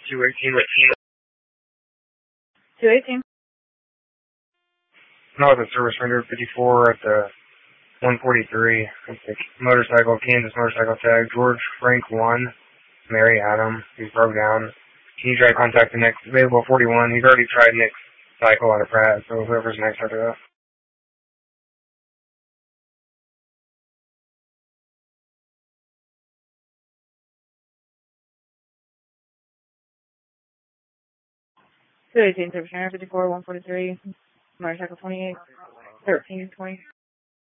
218 with 218. No, the service render 54 at the 143. It's the motorcycle, Kansas motorcycle tag, George Frank 1, Mary Adam. He's broke down. Can you try to contact the next available 41? He's already tried Nick's cycle out of Pratt, so whoever's next after that. Two 18, service runner 54, 143, motorcycle 28, 13, 20.